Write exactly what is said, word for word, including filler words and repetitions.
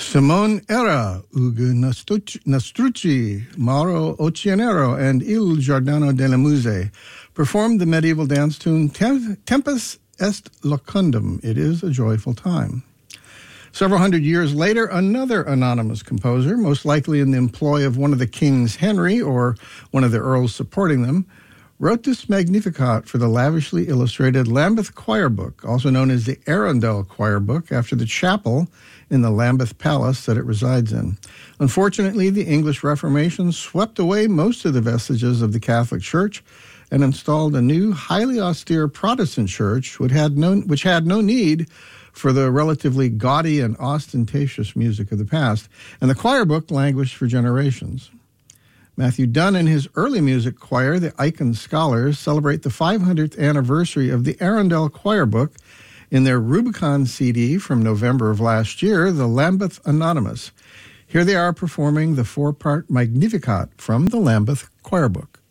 Simone Era, Ugo Nastrucci, Mauro Oceanero, and Il Giordano della Muse performed the medieval dance tune Tempus Est Locundum, It is a Joyful Time. Several hundred years later, another anonymous composer, most likely in the employ of one of the kings Henry or one of the earls supporting them, wrote this Magnificat for the lavishly illustrated Lambeth Choir Book, also known as the Arundel Choir Book, after the chapel in the Lambeth Palace that it resides in. Unfortunately, the English Reformation swept away most of the vestiges of the Catholic Church and installed a new, highly austere Protestant church which had no, which had no need for the relatively gaudy and ostentatious music of the past, and the choir book languished for generations. Matthew Dunn and his early music choir, the Icon Scholars, celebrate the five hundredth anniversary of the Arundel Choir Book in their Rubicon C D from November of last year, the Lambeth Anonymous. Here they are performing the four-part Magnificat from the Lambeth Choir Book.